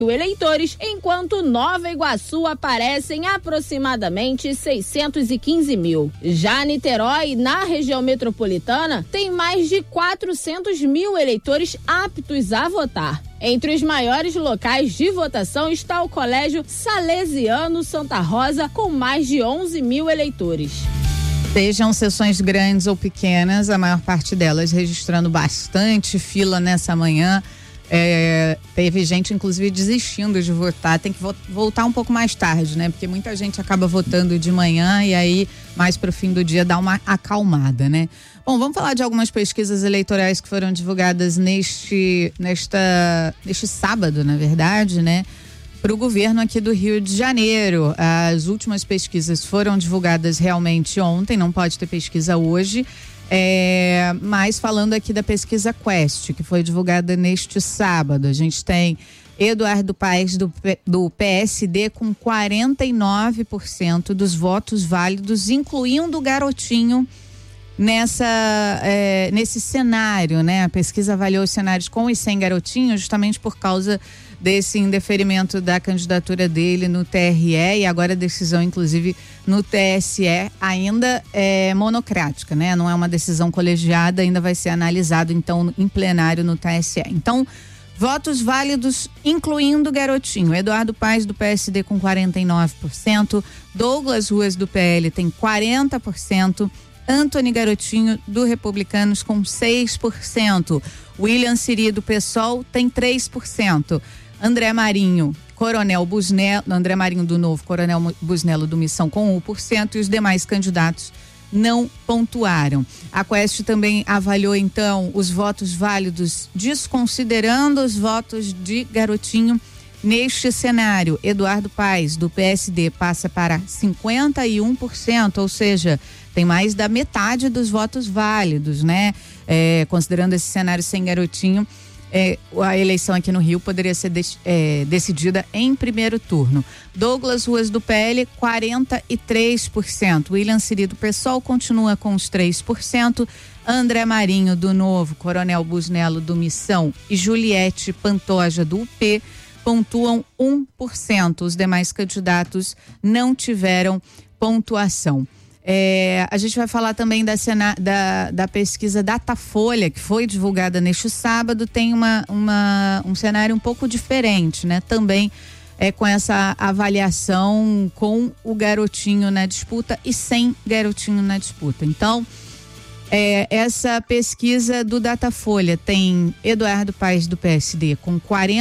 eleitores, enquanto Nova Iguaçu aparecem aproximadamente 615 mil. Já Niterói, na região metropolitana, tem mais de 400 mil eleitores aptos a votar. Entre os maiores locais de votação está o Colégio Salesiano Santa Rosa, com mais de 11 mil eleitores. Sejam sessões grandes ou pequenas, a maior parte delas registrando bastante fila nessa manhã. Teve gente, inclusive, desistindo de votar. Tem que voltar um pouco mais tarde, né? Porque muita gente acaba votando de manhã e aí, mais pro fim do dia, dá uma acalmada, né? Bom, vamos falar de algumas pesquisas eleitorais que foram divulgadas neste sábado, na verdade, né? Para o governo aqui do Rio de Janeiro. As últimas pesquisas foram divulgadas realmente ontem, não pode ter pesquisa hoje. Mas falando aqui da pesquisa Quest, que foi divulgada neste sábado, a gente tem Eduardo Paes do PSD com 49% dos votos válidos, incluindo o Garotinho nesse cenário, né? A pesquisa avaliou os cenários com e sem Garotinho, justamente por causa desse indeferimento da candidatura dele no TRE, e agora a decisão, inclusive, no TSE ainda é monocrática, né? Não é uma decisão colegiada, ainda vai ser analisado, então, em plenário no TSE. Então, votos válidos, incluindo Garotinho. Eduardo Paes do PSD com 49%, Douglas Ruas do PL tem 40%, Antony Garotinho do Republicanos com 6%, William Siri do PSOL tem 3%, André Marinho do Novo, Coronel Busnello do Missão com 1%, e os demais candidatos não pontuaram. A Quest também avaliou, então, os votos válidos, desconsiderando os votos de Garotinho. Neste cenário, Eduardo Paes do PSD passa para 51%, ou seja, tem mais da metade dos votos válidos, né? Considerando esse cenário sem Garotinho, a eleição aqui no Rio poderia ser decidida em primeiro turno. Douglas Ruas do PL, 43%. William Siri do PSOL continua com os 3%. André Marinho do Novo, Coronel Busnello do Missão e Juliette Pantoja do UP pontuam 1%. Os demais candidatos não tiveram pontuação. A gente vai falar também da pesquisa Datafolha, que foi divulgada neste sábado. Tem um cenário um pouco diferente, né? Também com essa avaliação com o Garotinho na disputa e sem Garotinho na disputa. Então, essa pesquisa do Datafolha tem Eduardo Paes do PSD com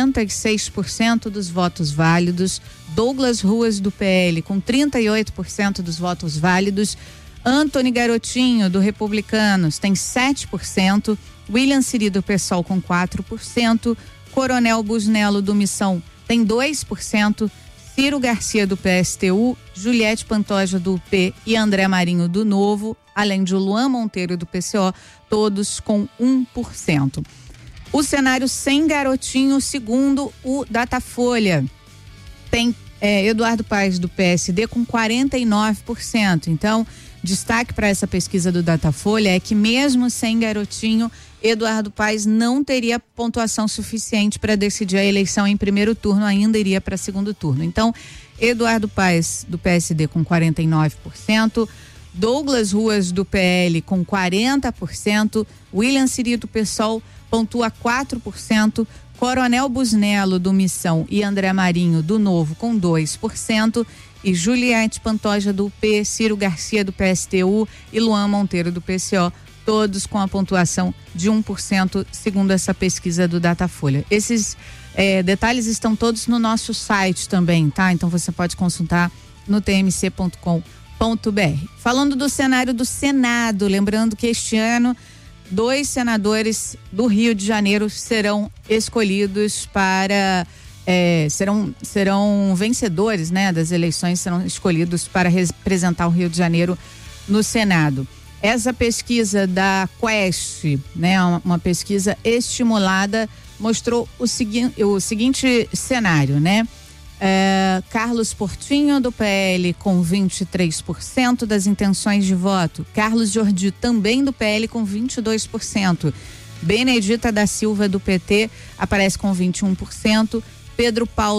46% dos votos válidos, Douglas Ruas do PL com 38% dos votos válidos, Antony Garotinho do Republicanos tem 7%, William Siri do PSOL com 4%, Coronel Busnello do Missão tem 2%, Ciro Garcia do PSTU, Juliette Pantoja do UP e André Marinho do Novo, além de Luan Monteiro do PCO, todos com 1%. O cenário sem Garotinho, segundo o Datafolha, tem Eduardo Paes do PSD com 49%. Então, destaque para essa pesquisa do Datafolha é que mesmo sem Garotinho, Eduardo Paes não teria pontuação suficiente para decidir a eleição em primeiro turno, ainda iria para segundo turno. Então, Eduardo Paes do PSD com 49%, Douglas Ruas do PL com 40%, William Siri do PSOL pontua 4%, Coronel Busnello do Missão e André Marinho do Novo com 2%, e Juliette Pantoja do UP, Ciro Garcia do PSTU e Luan Monteiro do PCO, todos com a pontuação de 1%, segundo essa pesquisa do Datafolha. Esses detalhes estão todos no nosso site também, tá? Então você pode consultar no tmc.com.br. Falando do cenário do Senado, lembrando que este ano 2 senadores do Rio de Janeiro serão escolhidos para serão vencedores, né, das eleições, serão escolhidos para representar o Rio de Janeiro no Senado. Essa pesquisa da Quest, né, uma pesquisa estimulada, mostrou o seguinte cenário, né? Carlos Portinho do PL com 23% das intenções de voto, Carlos Jordi também do PL com 22%, Benedita da Silva do PT aparece com 21%, Pedro Paulo